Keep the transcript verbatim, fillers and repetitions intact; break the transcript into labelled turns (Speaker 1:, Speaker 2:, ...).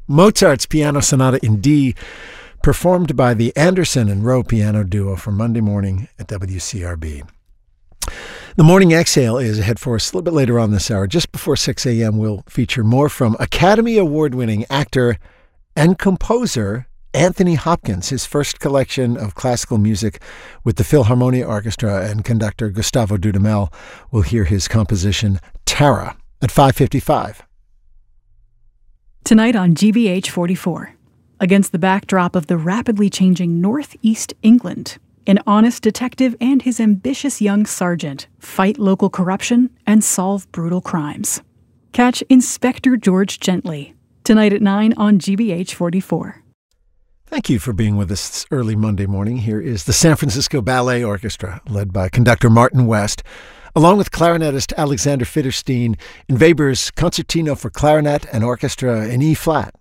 Speaker 1: Mozart's Piano Sonata in D, performed by the Anderson and Rowe Piano Duo for Monday morning at W C R B. The Morning Exhale is ahead for us a little bit later on this hour. Just before six a.m., we'll feature more from Academy Award-winning actor and composer Anthony Hopkins, his first collection of classical music with the Philharmonia Orchestra, and conductor Gustavo Dudamel. We'll hear his composition, Tara, at five fifty-five.
Speaker 2: Tonight on G B H forty-four, against the backdrop of the rapidly changing Northeast England, an honest detective and his ambitious young sergeant fight local corruption and solve brutal crimes. Catch Inspector George Gently, tonight at nine on G B H forty-four.
Speaker 1: Thank you for being with us this early Monday morning. Here is the San Francisco Ballet Orchestra, led by conductor Martin West, along with clarinetist Alexander Fitterstein, in Weber's Concertino for Clarinet and Orchestra in E-flat.